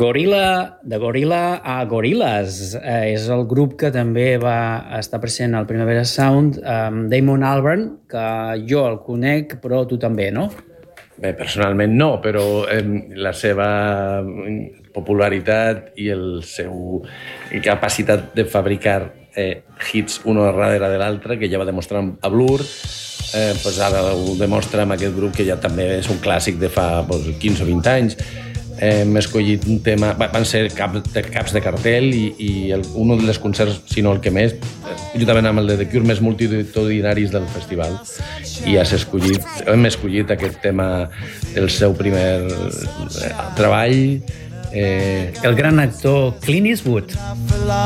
Gorilla a Gorillaz. És el grup que també va estar present al Primavera Sound, Damon Albarn, que jo el conec, però tu també, no? Bé, personalment no, però la seva popularitat i el seu capacitat de fabricar hits uno darrere de l'altre, que ja va demostrar a Blur, pues ara ho demostra amb aquest grup que ja també és un clàssic de fa 15 o 20 anys. Hem escollit un tema, van ser caps de cartell i un dels concerts, si no el que més, juntament amb el de The Cure, més multitudinaris del festival, i hem escollit aquest tema del seu primer treball. El gran actor Clint Eastwood.